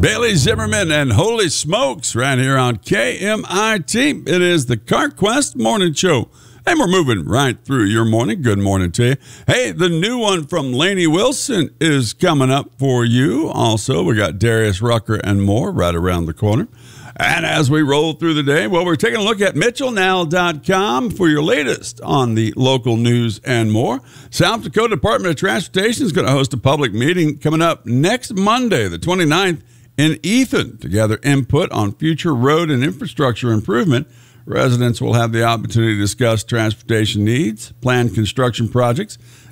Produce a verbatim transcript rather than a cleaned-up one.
Bailey Zimmerman and Holy Smokes right here on K M I T. It is the CarQuest Morning Show. And we're moving right through your morning. Good morning to you. Hey, the new one from Lainey Wilson is coming up for you. Also, we got Darius Rucker and more right around the corner. And as we roll through the day, well, we're taking a look at Mitchell Now dot com for your latest on the local news and more. South Dakota Department of Transportation is going to host a public meeting coming up next Monday, the twenty-ninth, in Ethan to gather input on future road and infrastructure improvement. Residents will have the opportunity to discuss transportation needs, planned construction projects,